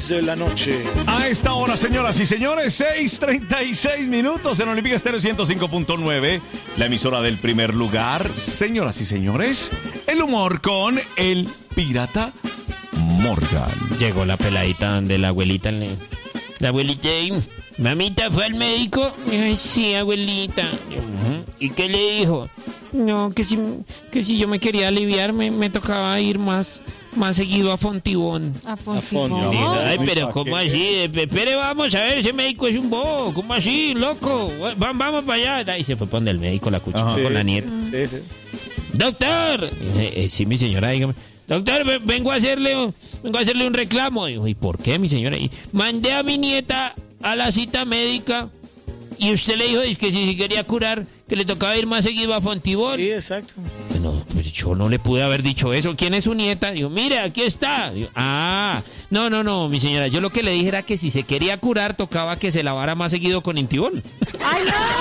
10 de la noche. A esta hora, señoras y señores, 6:36 minutos en Olímpica Estéreo 105.9, la emisora del primer lugar. Señoras y señores, el humor con el pirata Morgan. Llegó la peladita donde la abuelita La abuelita, mamita, ¿fue al médico? Ay, sí, abuelita. ¿Y qué le dijo? No, que si yo me quería aliviar, me tocaba ir más seguido a Fontibón. A Fontibón. Ay, pero ¿cómo así? Espere, vamos a ver, ese médico es un bobo. ¿Cómo así, loco? Vamos para allá. Y se fue para donde el médico, la cuchilla con la nieta. Sí. ¡Doctor! Sí, mi señora, dígame. Doctor, vengo a hacerle un reclamo. ¿Y por qué, mi señora? Mandé a mi nieta a la cita médica y usted le dijo que si se quería curar, que le tocaba ir más seguido a Fontibón. Sí, exacto. No, pues yo no le pude haber dicho eso. ¿Quién es su nieta? Digo, mire, aquí está. Digo, no, mi señora. Yo lo que le dije era que si se quería curar, tocaba que se lavara más seguido con Intibol. ¡Ay, no!